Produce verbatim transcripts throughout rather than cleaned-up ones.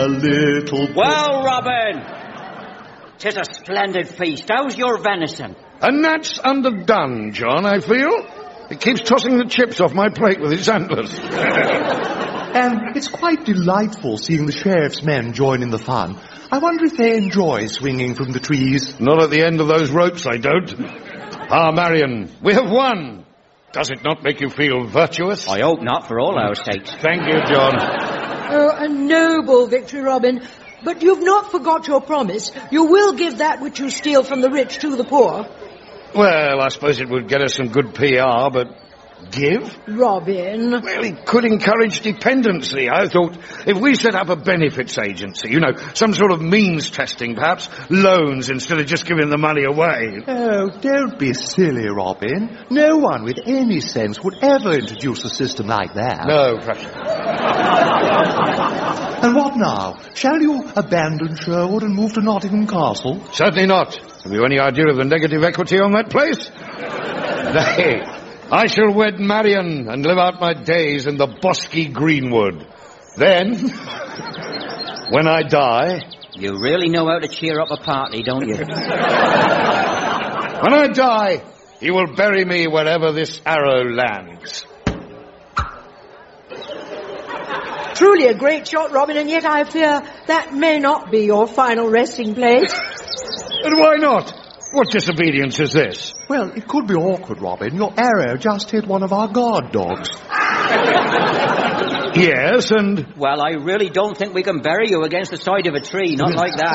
A little... Well, Robin, 'tis a splendid feast. How's your venison? And that's underdone, John, I feel. It keeps tossing the chips off my plate with its antlers. And it's quite delightful seeing the sheriff's men join in the fun. I wonder if they enjoy swinging from the trees. Not at the end of those ropes, I don't. Ah, Marion, we have won. Does it not make you feel virtuous? I hope not, for all our sakes. Thank you, John. Oh, a noble victory, Robin. But you've not forgot your promise. You will give that which you steal from the rich to the poor. Well, I suppose it would get us some good P R, but... Give? Robin. Well, it could encourage dependency. I thought if we set up a benefits agency, you know, some sort of means testing, perhaps, loans instead of just giving the money away. Oh, don't be silly, Robin. No one with any sense would ever introduce a system like that. No, precious. And what now? Shall you abandon Sherwood and move to Nottingham Castle? Certainly not. Have you any idea of the negative equity on that place? Nay. I shall wed Marion and live out my days in the bosky greenwood. Then, when I die... You really know how to cheer up a party, don't you? When I die, you will bury me wherever this arrow lands. Truly a great shot, Robin, and yet I fear that may not be your final resting place. And why not? What disobedience is this? Well, it could be awkward, Robin. Your arrow just hit one of our guard dogs. Yes, and... Well, I really don't think we can bury you against the side of a tree, not like that.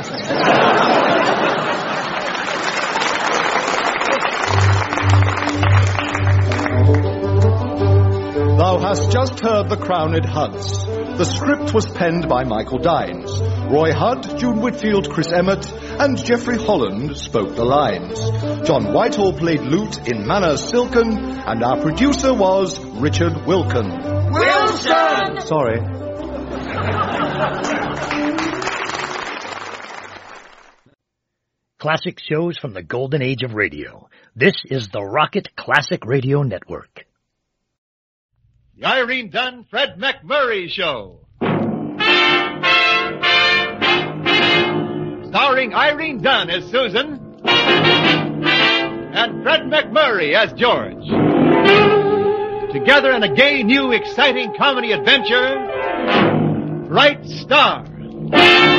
Thou hast just heard The Crowned Hunts. The script was penned by Michael Dines. Roy Hudd, June Whitfield, Chris Emmett, and Geoffrey Holland spoke the lines. John Whitehall played lute in Manners Silken, and our producer was Richard Wilkin. Wilson! Sorry. Classic shows from the golden age of radio. This is the Rocket Classic Radio Network. The Irene Dunn, Fred McMurray Show. Starring Irene Dunn as Susan and Fred McMurray as George. Together in a gay, new, exciting comedy adventure, Bright Star.